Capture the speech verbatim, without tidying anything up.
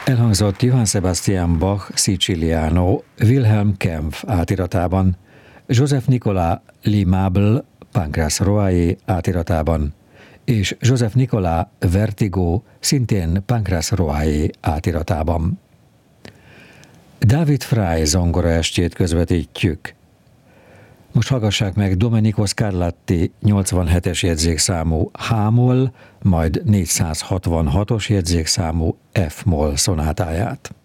Elhangzott Johann Sebastian Bach Siciliano Wilhelm Kempff átiratában, Joseph Nicolas L'Aimable Pancras Roaé átiratában, és Joseph Nicolas Vertigo szintén Pancras Roaé átiratában. David Fry zongoraestjét közvetítjük. Most hallgassák meg Domenico Scarlatti nyolcvanhetes jegyzékszámú H-moll, majd négyszázhatvanhatos jegyzékszámú F-moll szonátáját.